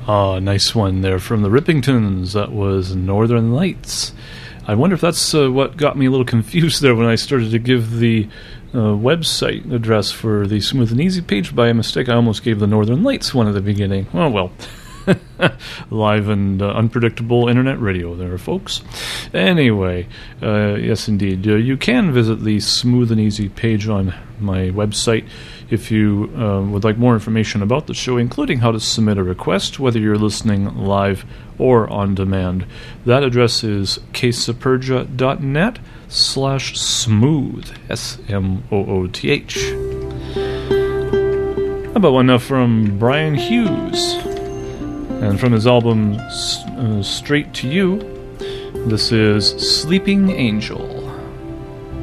Nice one there from the Rippingtons. That was Northern Lights. I wonder if that's what got me a little confused there when I started to give the website address for the Smooth and Easy page. By a mistake, I almost gave the Northern Lights one at the beginning. Oh, well. Live and unpredictable internet radio there, folks. Anyway, yes, indeed. You can visit the Smooth and Easy page on my website if you would like more information about the show, including how to submit a request, whether you're listening live or on demand. That address is ksaperja.net/smooth, SMOOTH. How about one now from Brian Hughes? And from his album Straight to You, this is Sleeping Angel.